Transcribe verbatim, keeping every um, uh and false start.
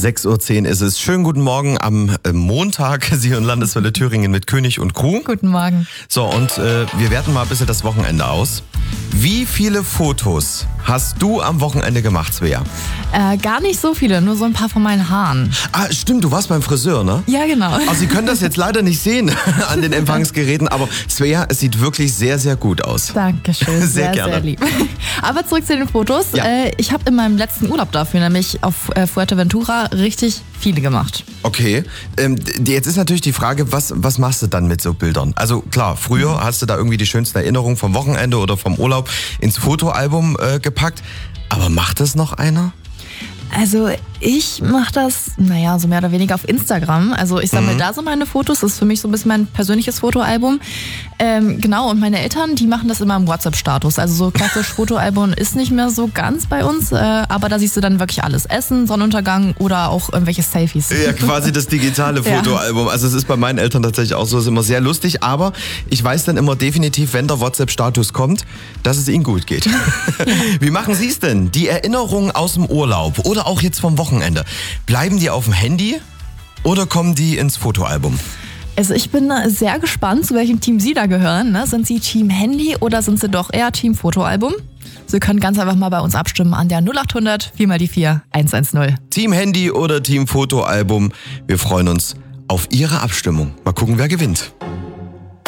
sechs Uhr zehn ist es. Schönen guten Morgen am Montag. Sie hören Landeswelle Thüringen mit König und Crew. Guten Morgen. So, und äh, wir werten mal ein bisschen das Wochenende aus. Wie viele Fotos hast du am Wochenende gemacht, Svea? Äh, gar nicht so viele, nur so ein paar von meinen Haaren. Ah, stimmt, du warst beim Friseur, ne? Ja, genau. Also Sie können das jetzt leider nicht sehen an den Empfangsgeräten, aber Svea, es sieht wirklich sehr, sehr gut aus. Dankeschön, Sehr sehr, gerne. sehr lieb. Aber zurück zu den Fotos. Ja. Äh, ich habe in meinem letzten Urlaub dafür, nämlich auf äh, Fuerteventura, richtig viele gemacht. Okay, ähm, d- jetzt ist natürlich die Frage, was, was machst du dann mit so Bildern? Also klar, früher hast du da irgendwie die schönsten Erinnerungen vom Wochenende oder vom Urlaub ins Fotoalbum äh, gepackt, aber macht das noch einer? Also ich mache das, naja, so mehr oder weniger auf Instagram. Also ich sammle Mhm. da so meine Fotos. Das ist für mich so ein bisschen mein persönliches Fotoalbum. Ähm, genau, und meine Eltern, die machen das immer im WhatsApp-Status. Also so klassisch Fotoalbum ist nicht mehr so ganz bei uns. Äh, aber da siehst du dann wirklich alles. Essen, Sonnenuntergang oder auch irgendwelche Selfies. Ja, quasi das digitale Ja. Fotoalbum. Also es ist bei meinen Eltern tatsächlich auch so, ist immer sehr lustig, aber ich weiß dann immer definitiv, wenn der WhatsApp-Status kommt, dass es ihnen gut geht. Wie machen Sie es denn? Die Erinnerungen aus dem Urlaub oder auch jetzt vom Wochenende, bleiben die auf dem Handy oder kommen die ins Fotoalbum? Also ich bin sehr gespannt, zu welchem Team Sie da gehören. Ne? Sind Sie Team Handy oder sind Sie doch eher Team Fotoalbum? Sie können ganz einfach mal bei uns abstimmen an der null acht hundert vier mal die vier eins eins null. Team Handy oder Team Fotoalbum? Wir freuen uns auf Ihre Abstimmung. Mal gucken, wer gewinnt.